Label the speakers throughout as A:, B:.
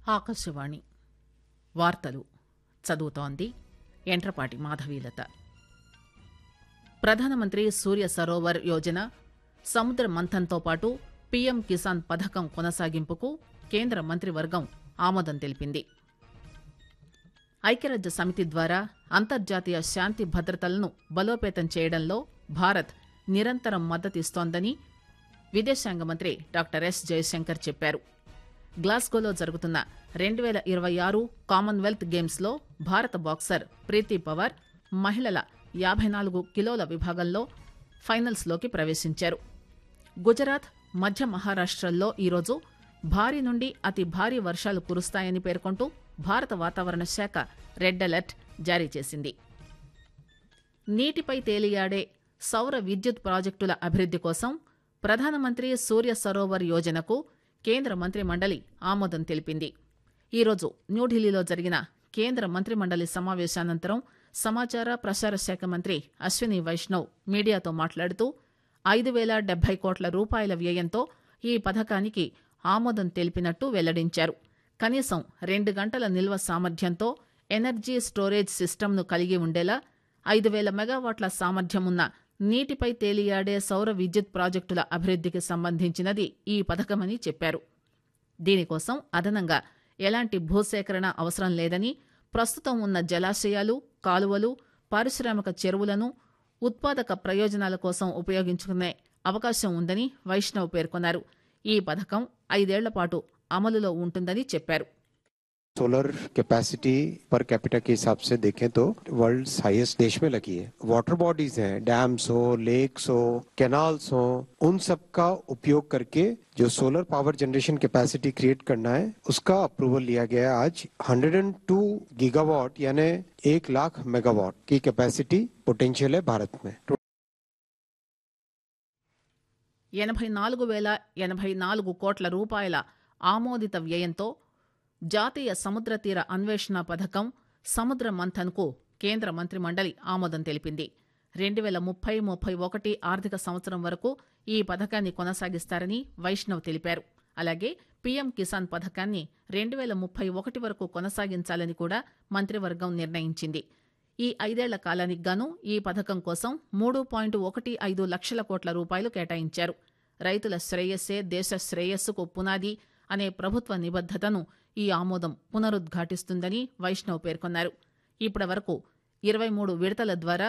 A: ఆకాశవాణి వార్తలు చదువుతోంది ఎంట్రపాటి మాధవీలత. ప్రధానమంత్రి సూర్య సరోవర్ యోజన, సముద్ర మంథన్తో పాటు పీఎం కిసాన్ పథకం కొనసాగింపుకు కేంద్ర మంత్రివర్గం ఆమోదం తెలిపింది. ఐక్యరాజ్య సమితి ద్వారా అంతర్జాతీయ శాంతి భద్రతలను బలోపేతం చేయడంలో భారత్ నిరంతరం మద్దతిస్తోందని విదేశాంగ మంత్రి డాక్టర్ ఎస్ జయశంకర్ చెప్పారు. గ్లాస్గోలో జరుగుతున్న 2026 కామన్వెల్త్ గేమ్స్లో భారత బాక్సర్ ప్రీతి పవార్ మహిళల 54 కిలోల విభాగంలో ఫైనల్స్లోకి ప్రవేశించారు. గుజరాత్, మధ్య మహారాష్టల్లో ఈరోజు భారీ నుండి అతి భారీ వర్షాలు కురుస్తాయని పేర్కొంటూ భారత వాతావరణ శాఖ రెడ్ అలర్ట్ జారీ చేసింది. నీటిపై తేలియాడే సౌర విద్యుత్ ప్రాజెక్టుల అభివృద్ది కోసం ప్రధానమంత్రి సూర్య సరోవర్ యోజనకు కేంద్ర మంత్రిమండలి ఆమోదం తెలిపింది. ఈరోజు న్యూఢిల్లీలో జరిగిన కేంద్ర మంత్రిమండలి సమావేశానంతరం సమాచార ప్రసార శాఖ మంత్రి అశ్విని వైష్ణవ్ మీడియాతో మాట్లాడుతూ 5,070 కోట్ల రూపాయల వ్యయంతో ఈ పథకానికి ఆమోదం తెలిపినట్టు వెల్లడించారు. కనీసం 2 గంటల నిల్వ సామర్థ్యంతో ఎనర్జీ స్టోరేజ్ సిస్టమ్ను కలిగి ఉండేలా 5,000 మెగావాట్ల సామర్థ్యమున్న నీటిపై తేలియాడే సౌర విద్యుత్ ప్రాజెక్టుల అభివృద్దికి సంబంధించినది ఈ పథకమని చెప్పారు. దీనికోసం అదనంగా ఎలాంటి భూసేకరణ అవసరం లేదని, ప్రస్తుతం ఉన్న జలాశయాలు, కాలువలు, పారిశ్రామిక చెరువులను ఉత్పాదక ప్రయోజనాల కోసం ఉపయోగించుకునే అవకాశం ఉందని వైష్ణవ్ పేర్కొన్నారు. ఈ పథకం 5 ఏళ్ల పాటు అమలులో ఉంటుందని చెప్పారు.
B: सोलर कैपेसिटी पर कैपिटा के हिसाब से देखें तो वर्ल्ड हाईएस्ट देश में लगी है. वाटर बॉडीज हैं, डैम्स हो, लेक्स हो, कैनाल्स हो, उन सब का उपयोग करके जो solar power generation capacity create करना है उसका अप्रूवल लिया गया है. आज 102 गीगावाट यानी 1 लाख मेगावाट की कैपेसिटी पोटेंशियल है भारत में.
A: 84,084 కోట్ల రూపాయల ఆమోదిత వ్యయంతో జాతీయ సముద్ర తీర అన్వేషణ పథకం సముద్ర మంథన్కు కేంద్ర మంత్రిమండలి ఆమోదం తెలిపింది. 2030-31 ఆర్థిక సంవత్సరం వరకు ఈ పథకాన్ని కొనసాగిస్తారని వైష్ణవ్ తెలిపారు. అలాగే పీఎం కిసాన్ పథకాన్ని 2031 వరకు కొనసాగించాలని కూడా మంత్రివర్గం నిర్ణయించింది. ఈ 5 ఏళ్ల కాలానికి గాను ఈ పథకం కోసం 3.15 లక్షల కోట్ల రూపాయలు కేటాయించారు. రైతుల శ్రేయస్సే దేశ శ్రేయస్సుకు పునాది అనే ప్రభుత్వ నిబద్దతను ఈ ఆమోదం పునరుద్ఘాటిస్తుందని వైష్ణవ్ పేర్కొన్నారు. ఇప్పటి వరకు 23 విడతల ద్వారా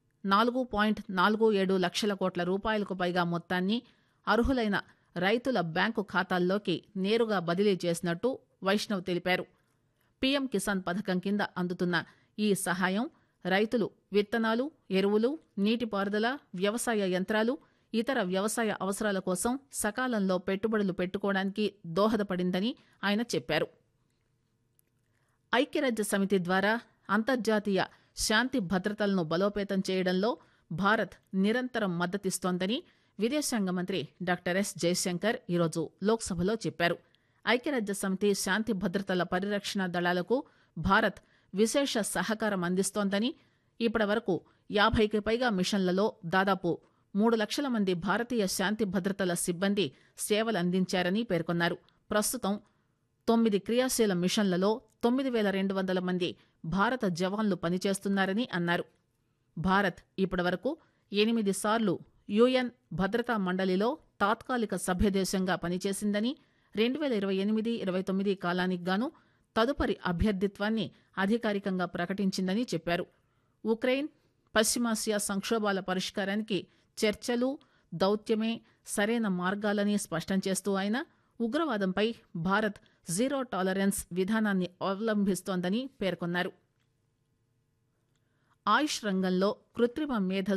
A: 4.47 లక్షల కోట్ల రూపాయలకు పైగా మొత్తాన్ని అర్హులైన రైతుల బ్యాంకు ఖాతాల్లోకి నేరుగా బదిలీ చేసినట్టు వైష్ణవ్ తెలిపారు. పీఎం కిసాన్ పథకం కింద అందుతున్న ఈ సహాయం రైతులు విత్తనాలు, ఎరువులు, నీటిపారుదల, వ్యవసాయ యంత్రాలు, ఇతర వ్యవసాయ అవసరాల కోసం సకాలంలో పెట్టుబడులు పెట్టుకోవడానికి దోహదపడిందని ఆయన చెప్పారు. ఐక్యరాజ్య సమితి ద్వారా అంతర్జాతీయ శాంతి భద్రతలను బలోపేతం చేయడంలో భారత్ నిరంతరం మద్దతిస్తోందని విదేశాంగ మంత్రి డాక్టర్ ఎస్ జయశంకర్ ఈరోజు లోక్సభలో చెప్పారు. ఐక్యరాజ్య సమితి శాంతి భద్రతల పరిరక్షణ దళాలకు భారత్ విశేష సహకారం అందిస్తోందని, ఇప్పటి వరకు 50కి పైగా మిషన్లలో దాదాపు 3 లక్షల మంది భారతీయ శాంతి భద్రతల సిబ్బంది సేవలందించారని పేర్కొన్నారు. ప్రస్తుతం 9 క్రియాశీల మిషన్లలో 9,200 మంది భారత జవాన్లు పనిచేస్తున్నారని అన్నారు. భారత్ ఇప్పటి వరకు 8 సార్లు యుఎన్ భద్రతా మండలిలో తాత్కాలిక సభ్యదేశంగా పనిచేసిందని, 2028-29 కాలానికి గాను తదుపరి అభ్యర్థిత్వాన్ని అధికారికంగా ప్రకటించిందని చెప్పారు. ఉక్రెయిన్, పశ్చిమాసియా సంక్షోభాల పరిష్కారానికి చర్చలు, దౌత్యమే సరైన మార్గాలని స్పష్టం చేస్తూ ఆయన ఉగ్రవాదంపై భారత్ జీరో టాలరెన్స్ విధానాన్ని అవలంబిస్తోందని పేర్కొన్నారు. ఆయుష్ రంగంలో కృత్రిమ మేధ